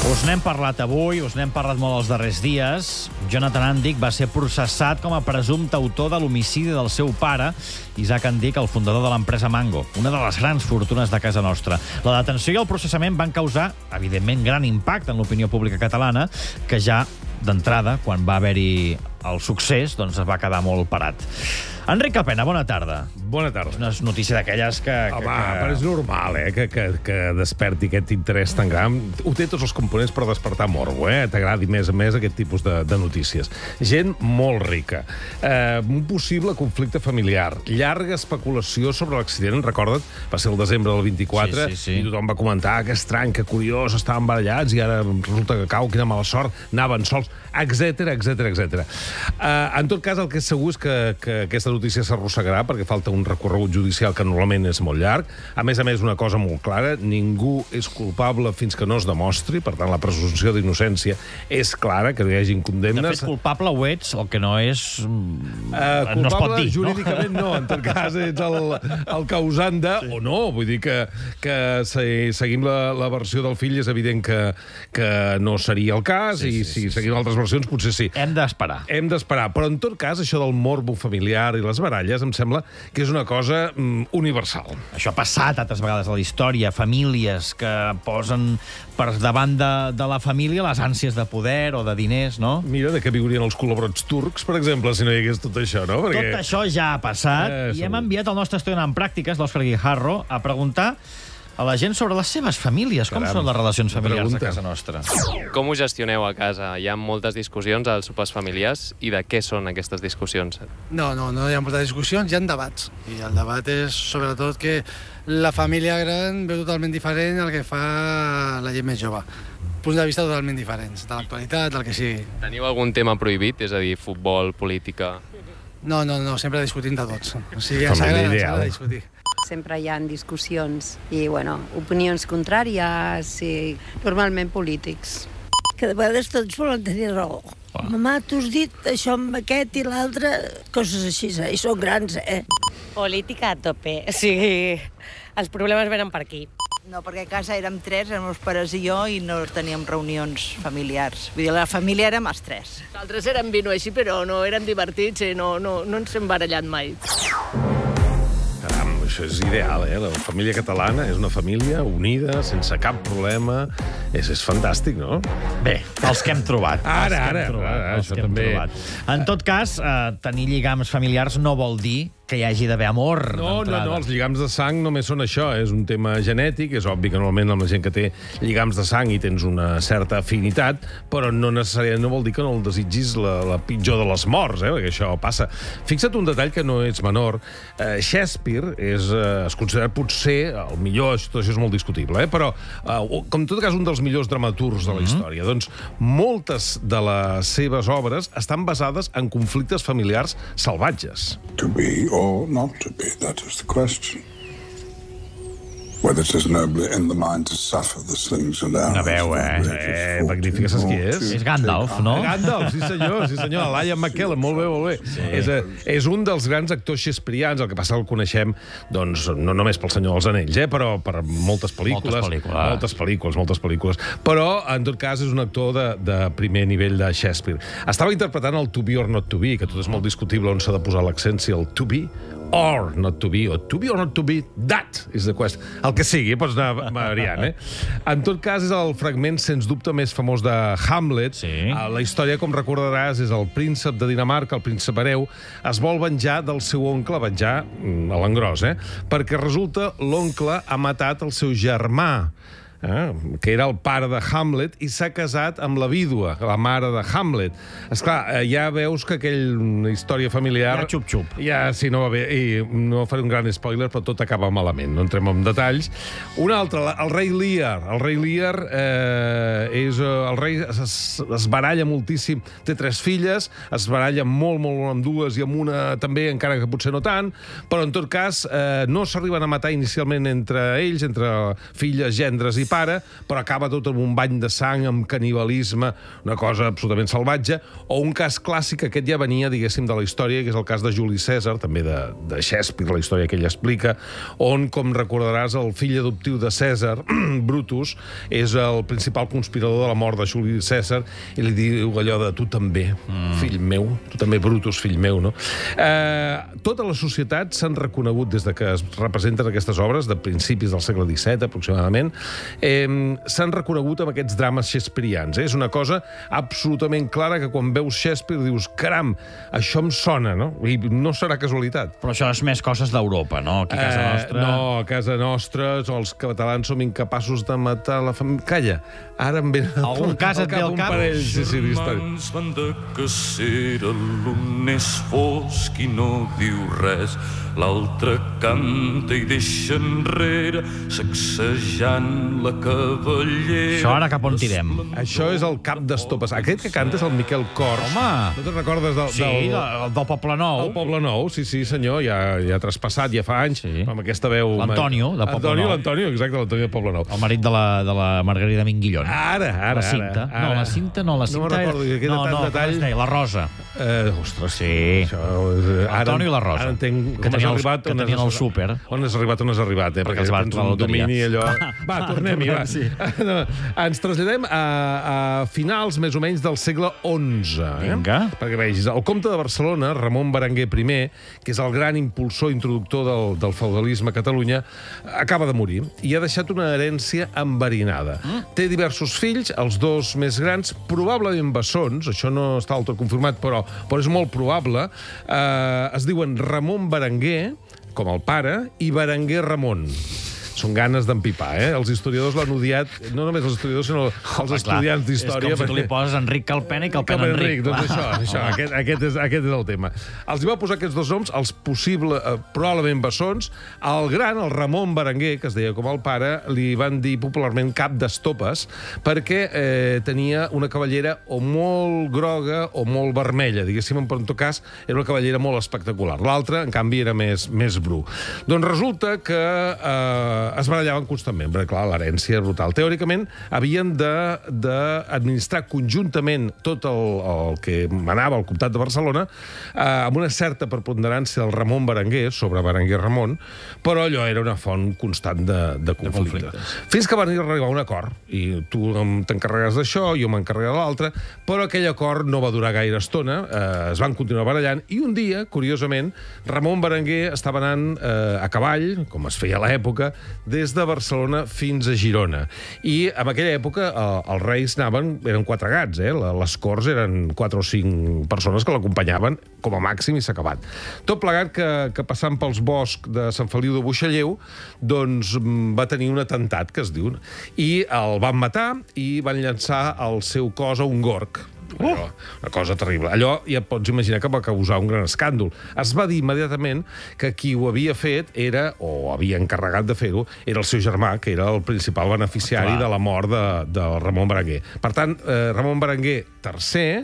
Us n'hem parlat avui, us n'hem parlat molt els darrers dies. Jonathan Andic va ser processat com a presumpte autor de l'homicidi del seu pare, Isaac Andic, el fundador de l'empresa Mango, una de les grans fortunes de casa nostra. La detenció i el processament van causar, evidentment, gran impacte en l'opinió pública catalana, que ja, d'entrada, quan va haver-hi el succés, doncs es va quedar molt parat. Enric Capena, bona tarda. Bona tarda. És una notícia d'aquelles que... Home, però és normal, que desperti aquest interès tan gran. Ho té tots els components per despertar morbo, T'agradi més a més aquest tipus de notícies. Gent molt rica. Un possible conflicte familiar. Llarga especulació sobre l'accident, recorda't? Va ser el desembre del 24, sí. I tothom va comentar que estrany, que curiós, estaven barallats i ara resulta que cau, quina mala sort, anaven sols, etc. En tot cas, el que és segur és que aquesta notícia s'arrossegarà perquè falta un recorregut judicial que normalment és molt llarg. A més, una cosa molt clara, ningú és culpable fins que no es demostri, per tant, la presumpció d'innocència és clara, que hi hagin condemnes. De fet, culpable ho ets, el que no és... no es pot dir, jurídicament no? En tot cas, ets el causant de... Sí. O no, vull dir que si seguim la versió del fill és evident que no seria el cas, si seguim altres versions potser sí. Hem d'esperar, però en tot cas, això del morbo familiar i les baralles em sembla que és una cosa universal. Això ha passat altres vegades a la història, famílies que posen per davant de la família les ànsies de poder o de diners, no? Mira, de què viurien els colabrots turcs, per exemple, si no hi hagués tot això, no? Tot això ja ha passat i hem enviat el nostre estudiant en pràctiques, l'Òscar Guijarro, a preguntar a la gent sobre les seves famílies. Com són les relacions familiars a casa nostra? Com ho gestioneu a casa? Hi ha moltes discussions als sopars familiars i de què són aquestes discussions? No hi ha moltes discussions, hi ha debats. I el debat és, sobretot, que la família gran veu totalment diferent al que fa la gent més jove. Punts de vista totalment diferents, de l'actualitat, del que sigui. Teniu algun tema prohibit? És a dir, futbol, política... No, sempre discutim de tots. O sigui, Família ens ideal. agrada discutir. Sempre hi ha discussions i, opinions contràries i normalment polítics. Que de vegades tots volen tenir raó. Mamà, tu has dit això amb aquest i l'altre, coses així, i són grans, Política a tope. O sigui, els problemes venen per aquí. No, perquè a casa érem tres, els meus pares i jo, i no teníem reunions familiars. Vull dir, la família érem els tres. Nosaltres érem vino així, però no érem divertits i no ens hem barallat mai. Caram, això és ideal, La família catalana és una família unida, sense cap problema. És fantàstic, no? Bé, els que hem trobat. Ara, això també. En tot cas, tenir lligams familiars no vol dir que hi hagi d'haver amor. No, els lligams de sang només són això, és un tema genètic, és obvi que normalment amb la gent que té lligams de sang hi tens una certa afinitat, però no necessàriament no vol dir que no el desitgis la pitjor de les morts, perquè això passa. Fixa't un detall que no és menor. Shakespeare es considera potser el millor, tot això és molt discutible, però com en tot cas un dels millors dramaturgs de la història. Doncs moltes de les seves obres estan basades en conflictes familiars salvatges. To be or not to be, that is the question. Whether it is nobly in the mind to suffer the slings and arrows. Una veu, magnífica, saps qui és? És Gandalf, no? Gandalf, sí senyor, Ian McKellen, molt bé. Sí. És un dels grans actors shakespearians, el que passa el coneixem, doncs, no només pel Senyor dels Anells, però per moltes pel·lícules. Però, en tot cas, és un actor de primer nivell de Shakespeare. Estava interpretant el To Be or Not To Be, que tot és molt discutible on s'ha de posar l'accent, si el To Be or not to be, o to be or not to be, that is the question. El que sigui, pots anar variant, En tot cas, és el fragment, sens dubte, més famós de Hamlet. Sí. La història, com recordaràs, és el príncep de Dinamarca, el príncep hereu, es vol venjar del seu oncle, venjar a l'engròs, perquè resulta l'oncle ha matat el seu germà, que era el pare de Hamlet, i s'ha casat amb la vídua, la mare de Hamlet. Esclar, ja veus que aquella història familiar... Ja xup-xup. Ja, sí, no va bé. I no faré un gran spoiler, però tot acaba malament. No entrem en detalls. Un altre, el rei Lear. El rei Lear és... El rei es baralla moltíssim. Té 3 filles, es baralla molt amb dues i amb una també, encara que potser no tant, però en tot cas no s'arriben a matar inicialment entre ells, entre filles, gendres i pares, pare, però acaba tot amb un bany de sang, amb canibalisme, una cosa absolutament salvatge, o un cas clàssic, aquest ja venia, diguéssim, de la història, que és el cas de Juli Cèsar, també de Shakespeare, la història que ell explica, on, com recordaràs, el fill adoptiu de Cèsar, Brutus, és el principal conspirador de la mort de Juli Cèsar, i li diu allò de tu també, fill meu, tu també, Brutus, fill meu, no? Totes les societats s'han reconegut des de que es representen aquestes obres, de principis del segle XVII, aproximadament, s'han reconegut amb aquests drames shakespearians. És una cosa absolutament clara que quan veus Shakespeare dius, caram, això em sona, no? I no serà casualitat. Però això és més coses d'Europa, no? Aquí a casa nostra... No, a casa nostra els catalans som incapaços de matar la família. Calla, ara em ve... Algun cas et ve al cap? Germans van de cacera, l'un és fosc i no diu res, l'altre canta i deixa enrere, sacsejant la cabellera. Això ara cap on tirem? Això és el cap d'estopes. Aquest que canta és el Miquel Cors. Home! No te'n recordes del... Sí, del Poble Nou. El Poble Nou, sí, senyor, ja ha traspassat, ja fa anys, amb aquesta veu... L'Antonio, de Poble Nou. L'Antonio, exacte, l'Antonio de Poble Nou. El marit de la Margarida Minguillón. Ara. La Cinta. No, la Cinta no. La Cinta no me'n recordo, que queda tant detall. La Rosa. Ostres, sí. L'Antonio i la Rosa. Ara entenc que tenien el súper. On has arribat, perquè els va a la loteria. Va, tornem-hi, va. Sí. Ens traslladem a finals, més o menys, del segle XI. Vinga. Perquè vegis, el comte de Barcelona, Ramon Berenguer I, que és el gran impulsor, introductor del feudalisme a Catalunya, acaba de morir i ha deixat una herència enverinada. Té diversos fills, els dos més grans, probablement bessons, això no està del tot confirmat, però és molt probable. Es diuen Ramon Berenguer, com el pare, i Berenguer Ramon. Són ganes d'empipar, Els historiadors l'han odiat, no només els historiadors, sinó els estudiants d'història. És com si tu li poses Enric Calpena i Calpena Enric. Doncs això, aquest és el tema. Els va posar aquests dos noms, els possibles, probablement bessons. El gran, el Ramon Berenguer, que es deia com el pare, li van dir popularment cap d'estopes, perquè tenia una cavallera o molt groga o molt vermella, diguéssim, en tot cas, era una cavallera molt espectacular. L'altre, en canvi, era més bru. Doncs resulta que es barallaven constantment, perquè, clar, l'herència era brutal. Teòricament, havien d'administrar conjuntament tot el que manava el comtat de Barcelona, amb una certa preponderància del Ramon Berenguer sobre Berenguer Ramon, però allò era una font constant de conflictes. Fins que van arribar a un acord, i tu t'encarregues d'això, jo m'encarregues de l'altre, però aquell acord no va durar gaire estona, es van continuar barallant, i un dia, curiosament, Ramon Berenguer estava anant a cavall, com es feia a l'època, des de Barcelona fins a Girona. I en aquella època els reis eren 4 gats, les corts eren 4 o 5 persones que l'acompanyaven, com a màxim, i s'ha acabat. Tot plegat que passant pels boscs de Sant Feliu de Buixalleu, doncs va tenir un atemptat, que es diu, i el van matar i van llançar el seu cos a un gorg. Una cosa terrible. Allò ja et pots imaginar que va causar un gran escàndol. Es va dir immediatament que qui ho havia fet era, o havia encarregat de fer-ho, era el seu germà, que era el principal beneficiari de la mort de Ramon Berenguer. Per tant, Ramon Berenguer III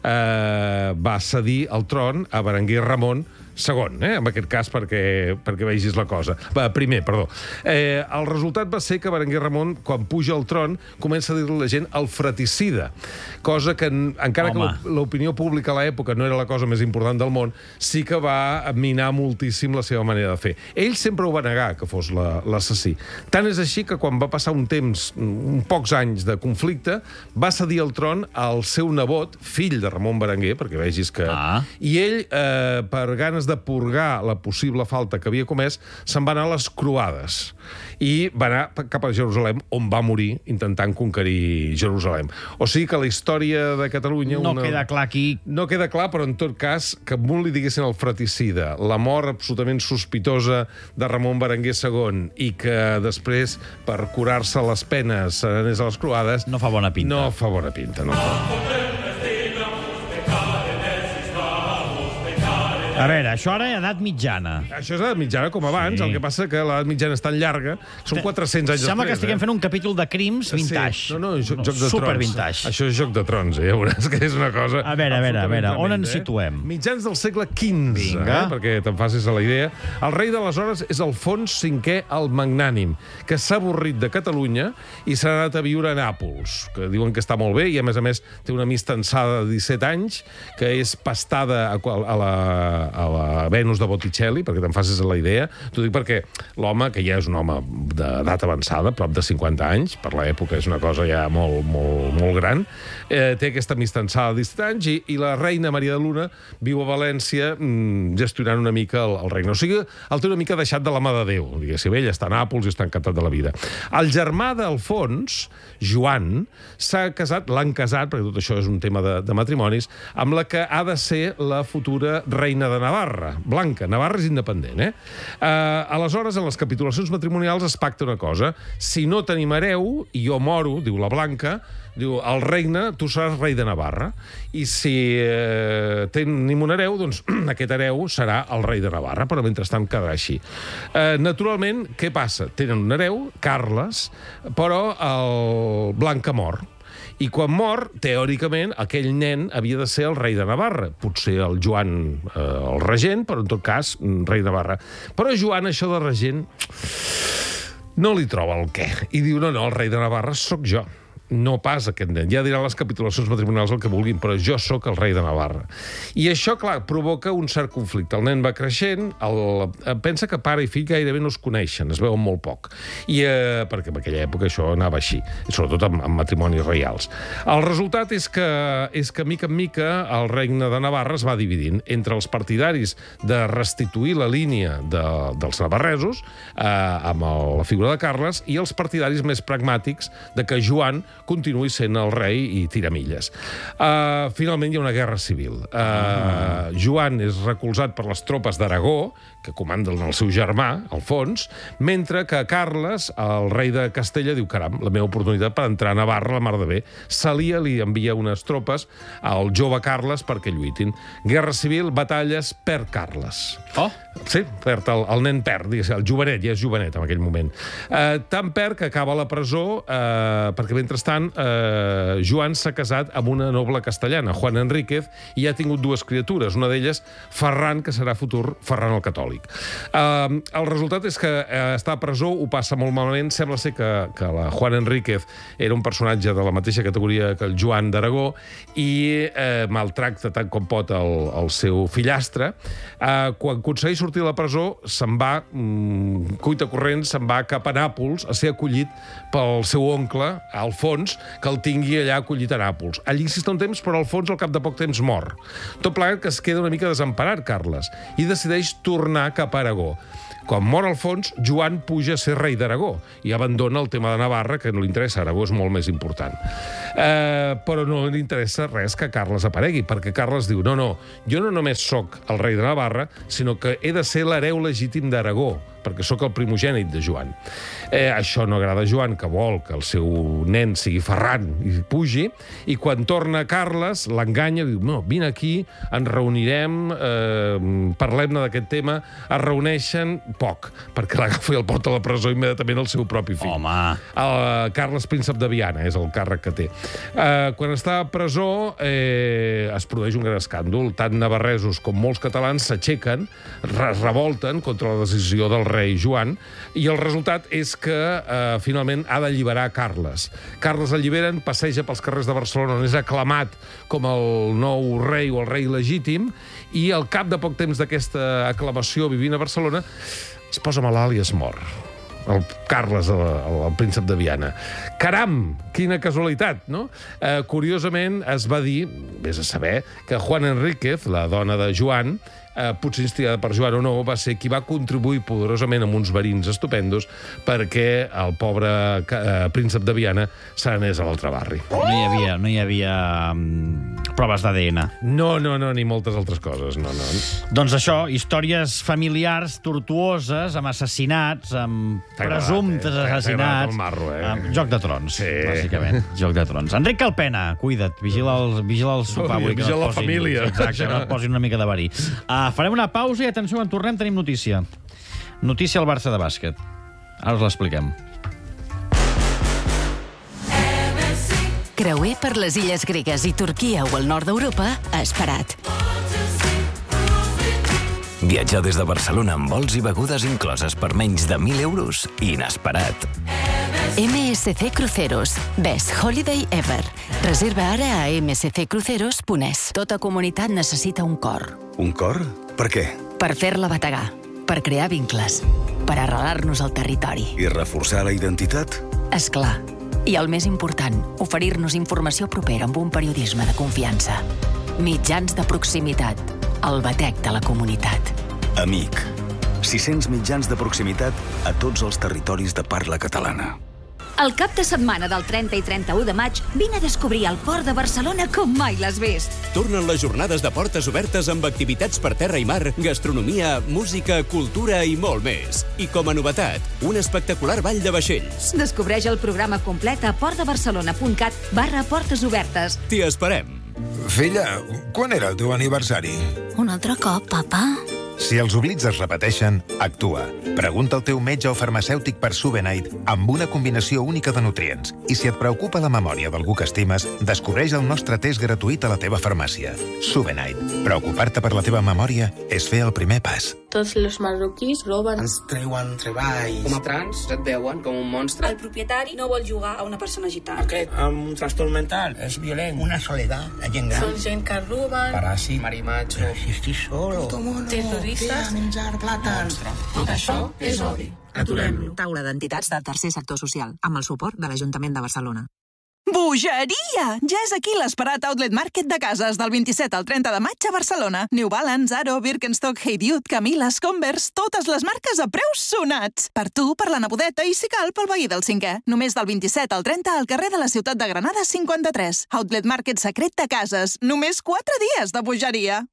va cedir el tron a Berenguer Ramon segon, en aquest cas, perquè vegis la cosa. Primer, perdó. El resultat va ser que Berenguer Ramon, quan puja al tron, comença a dir-li a la gent el fratricida, cosa que, encara que l'opinió pública a l'època no era la cosa més important del món, sí que va minar moltíssim la seva manera de fer. Ell sempre ho va negar, que fos l'assassí. Tant és així que quan va passar un temps, pocs anys de conflicte, va cedir el tron al seu nebot, fill de Ramon Berenguer, perquè vegis que... I ell, per ganes de purgar la possible falta que havia comès, se'n va anar a les Croades i va anar cap a Jerusalem, on va morir intentant conquerir Jerusalem. O sigui que la història de Catalunya... No queda clar aquí. No queda clar, però en tot cas, que molt li diguessin el fratricida, la mort absolutament sospitosa de Ramon Berenguer II i que després, per curar-se les penes, se n'anés a les Croades... No fa bona pinta. No fa bona pinta, no. A veure, això ara edat mitjana. Això és edat mitjana, com abans. El que passa que l'edat mitjana és tan llarga, són 400 anys després. Sembla que estiguem fent un capítol de crims vintage. Sí. No, Joc de Trons. Super vintage. Això és Joc de Trons, ja veuràs que és una cosa... A veure, on ens situem? Mitjans del segle XV, perquè te'n facis a la idea. El rei d'aleshores és Alfons V el Magnànim, que s'ha avorrit de Catalunya i s'ha anat a viure a Nàpols, que diuen que està molt bé i, a més, té una mistansada de 17 anys, que és pastada a la Venus de Botticelli, perquè te'n facis la idea. T'ho dic perquè l'home, que ja és un home d'edat avançada, prop de 50 anys, per l'època és una cosa ja molt gran, té aquesta mistansada de 17 anys i la reina Maria de Luna viu a València gestionant una mica el regne. O sigui, el té una mica deixat de la mà de Déu. Diguéssim, ell està a Nàpols i està encantat de la vida. El germà d'Alfons, Joan, l'han casat, perquè tot això és un tema de matrimonis, amb la que ha de ser la futura reina de Navarra, Blanca. Navarra és independent, Aleshores, en les capitulacions matrimonials es pacta una cosa. Si no tenim hereu, i jo moro, diu la Blanca, diu, el regne, tu seràs rei de Navarra. I si tenim un hereu, doncs aquest hereu serà el rei de Navarra, però mentrestant quedarà així. Naturalment, què passa? Tenen un hereu, Carles, però el Blanca mor. I quan mor, teòricament, aquell nen havia de ser el rei de Navarra. Potser el Joan, el regent, però en tot cas, rei de Navarra. Però Joan, això de regent, no li troba el què. I diu, no, el rei de Navarra sóc jo. No pas aquest nen. Ja diran les capitulacions matrimonials el que vulguin, però jo sóc el rei de Navarra. I això, clar, provoca un cert conflicte. El nen va creixent, pensa que pare i fill gairebé no es coneixen, es veuen molt poc. Perquè en aquella època això anava així, sobretot amb matrimonis reials. El resultat és que mica en mica el regne de Navarra es va dividint entre els partidaris de restituir la línia dels navarresos amb la figura de Carles i els partidaris més pragmàtics de que Joan continuï sent el rei i tiramilles. Finalment hi ha una guerra civil. Joan és recolzat per les tropes d'Aragó, que comanden el seu germà, Alfons, mentre que Carles, el rei de Castella, diu, caram, la meva oportunitat per entrar a Navarra, la mar de bé. Salia li envia unes tropes al jove Carles perquè lluitin. Guerra civil, batalles, perd Carles. Oh! Sí, perd, el nen perd, diguéssim, el jovenet, ja és jovenet en aquell moment. Tant perd que acaba a la presó, perquè mentrestant Joan s'ha casat amb una noble castellana, Juan Enríquez, i ha tingut dues criatures, una d'elles Ferran, que serà futur Ferran el Catòlic. El resultat és que està a presó, ho passa molt malament, sembla ser que la Juan Enríquez era un personatge de la mateixa categoria que el Joan d'Aragó i maltracta tant com pot el seu fillastre. Quan aconsegueix sortir de la presó, se'n va, cuita corrent, se'n va cap a Nàpols a ser acollit pel seu oncle, Alfons, que el tingui allà acollit a Nàpols. Allí hi està un temps, però Alfons al cap de poc temps mor. Tot plegat que es queda una mica desemparat, Carles, i decideix tornar cap a Aragó. Quan mor Alfons, Joan puja a ser rei d'Aragó i abandona el tema de Navarra, que no li interessa, Aragó és molt més important. Però no li interessa res que Carles aparegui, perquè Carles diu, no, jo no només sóc el rei de Navarra, sinó que he de ser l'hereu legítim d'Aragó, perquè sóc el primogènit de Joan. Això no agrada a Joan, que vol que el seu nen sigui Ferran i pugi, i quan torna Carles, l'enganya, diu, no, vine aquí, ens reunirem, parlem-ne d'aquest tema, es reuneixen poc, perquè l'agafa i el porta a la presó immediatament el seu propi fill. Home! Carles Príncep de Viana és el càrrec que té. Quan està a presó es produeix un gran escàndol. Tant navarresos com molts catalans s'aixequen, es revolten contra la decisió del rei Joan, i el resultat és que finalment ha d'alliberar Carles. Carles alliberen, passeja pels carrers de Barcelona, on és aclamat com el nou rei o el rei legítim, i al cap de poc temps d'aquesta aclamació vivint a Barcelona es posa malalt i es mor. El Carles, el príncep de Viana. Caram, quina casualitat, no? Curiosament, es va dir, vés a saber, que Juan Enríquez, la dona de Joan, potser instigada per Joan o no, va ser qui va contribuir poderosament amb uns verins estupendos perquè el pobre príncep de Viana se n'anés a l'altre barri. No hi havia proves d'ADN. No, ni moltes altres coses, no. Doncs això, històries familiars tortuoses, amb assassinats, amb presumptes assassinats. Joc de Trons, bàsicament. Joc de Trons. Enric Calpena, cuida't, vigila el sopar. Vigila la família. Exacte, no et posin una mica de verí. Farem una pausa i, atenció, quan tornem tenim notícia. Notícia al Barça de bàsquet. Ara us l'expliquem. Creuer per les illes gregues i Turquia o el nord d'Europa ha esperat. Viatjar des de Barcelona amb vols i begudes incloses per menys de 1.000 euros? Inesperat. MSC Cruceros. Best Holiday Ever. Reserva ara a msccruceros.es. Tota comunitat necessita un cor. Un cor? Per què? Per fer-la bategar. Per crear vincles. Per arrelar-nos al territori. I reforçar la identitat? És clar. I el més important, oferir-nos informació propera amb un periodisme de confiança. Mitjans de proximitat. El batec de la comunitat. Amic. 600 mitjans de proximitat a tots els territoris de parla catalana. El cap de setmana del 30 i 31 de maig vine a descobrir el Port de Barcelona com mai l'has vist. Tornen les jornades de portes obertes amb activitats per terra i mar, gastronomia, música, cultura i molt més. I com a novetat, un espectacular ball de vaixells. Descobreix el programa complet a portdebarcelona.cat/portes obertes. T'hi esperem. Filla, quan era el teu aniversari? Un altre cop, papa? Si els oblits es repeteixen, actua. Pregunta al teu metge o farmacèutic per Subenite amb una combinació única de nutrients. I si et preocupa la memòria d'algú que estimes, descobreix el nostre test gratuït a la teva farmàcia. Subenite. Preocupar-te per la teva memòria és fer el primer pas. Tots els marroquís roben. Ens treuen treball. Com a trans et veuen com un monstre. El propietari no vol jugar a una persona gitana. Aquest amb un trastorn mental és violent. Una soledat, la gent gran. Són gent que roben. Paràsit. Marimatge. Si estic solo. Terroristes. Menjar plàtans. Tot això és odi. Aturem-lo. Taula d'entitats del tercer sector social, amb el suport de l'Ajuntament de Barcelona. Bogeria! Ja és aquí l'esperat Outlet Market de cases del 27 al 30 de maig a Barcelona. New Balance, Aro, Birkenstock, Hey Dude, Camiles, Converse, totes les marques a preus sonats. Per tu, per la nebodeta i, si cal, pel veí del 5è. Només del 27 al 30 al carrer de la Ciutat de Granada 53. Outlet Market secret de cases. Només 4 dies de bogeria.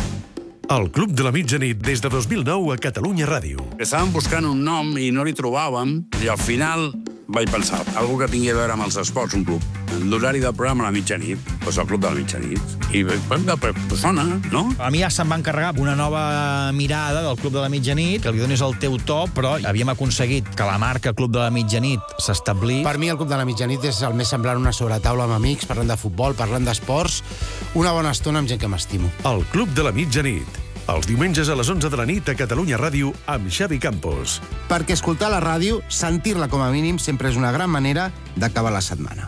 El Club de la Mitjanit des de 2009 a Catalunya Ràdio. Estàvem buscant un nom i no li trobàvem i al final vaig pensar, algú que tingui a veure amb els esports, un club. L'horari del programa a la mitjanit, doncs el Club de la Mitjanit. I sona, no? A mi ja se'm va encarregar una nova mirada del Club de la Mitjanit, que li donis el teu to, però havíem aconseguit que la marca Club de la Mitjanit s'establís. Per mi el Club de la Mitjanit és el més semblant a una sobretaula amb amics, parlant de futbol, parlant d'esports, una bona estona amb gent que m'estimo. El Club de la Mitjanit. Els diumenges a les 11 de la nit a Catalunya Ràdio amb Xavi Campos. Perquè escoltar la ràdio, sentir-la com a mínim, sempre és una gran manera d'acabar la setmana.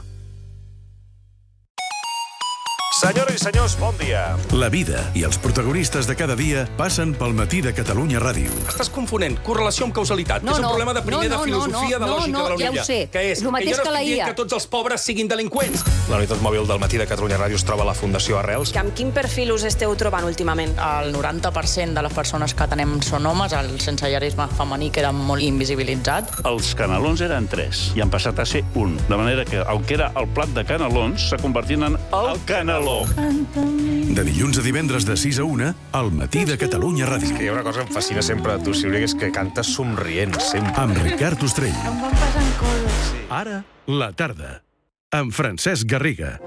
Senyores i senyors, bon dia. La vida i els protagonistes de cada dia passen pel matí de Catalunya Ràdio. Estàs confonent correlació amb causalitat, que és un problema de primer de filosofia de lògica de la ja ho sé. Que és, El mateix que jo no que la estic dient IA. que tots els pobres siguin delinqüents. La unitat mòbil del matí de Catalunya Ràdio es troba a la Fundació Arrels. Amb quin perfil us esteu trobant últimament? El 90% de les persones que tenem són homes, el sensellarisme femení queda molt invisibilitzat. Els canelons eren 3 i han passat a ser 1. De manera que el que era el plat de canelons s'ha convertit en el caneló. De dilluns a divendres de 6 a 1, al matí de Catalunya Ràdio. És que hi ha una cosa que em fascina sempre de tu, Sílvia, que és que cantes somrient, sempre. Amb Ricard Ostrell. Em van passant coses. Ara, la tarda. Amb Francesc Garriga.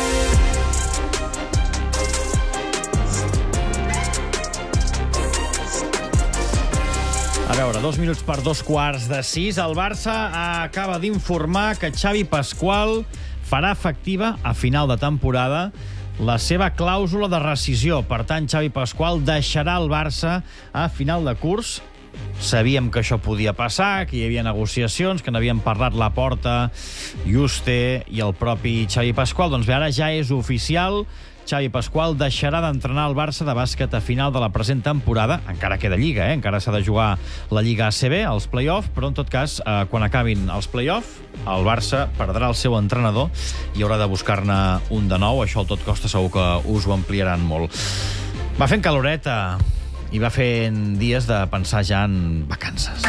A veure, 2 minuts per 2:15. El Barça acaba d'informar que Xavi Pasqual farà efectiva a final de temporada la seva clàusula de rescisió. Per tant, Xavi Pasqual deixarà el Barça a final de curs. Sabíem que això podia passar, que hi havia negociacions, que n'havien parlat Laporta, Juste i el propi Xavi Pasqual. Doncs bé, ara ja és oficial. Xavi Pasqual deixarà d'entrenar el Barça de bàsquet a final de la present temporada. Encara queda Lliga, encara s'ha de jugar la Lliga ACB, els play-off, però en tot cas, quan acabin els play-off, el Barça perdrà el seu entrenador i haurà de buscar-ne un de nou. Això al tot costa segur que us ho ampliaran molt. Va fent caloreta i va fent dies de pensar ja en vacances.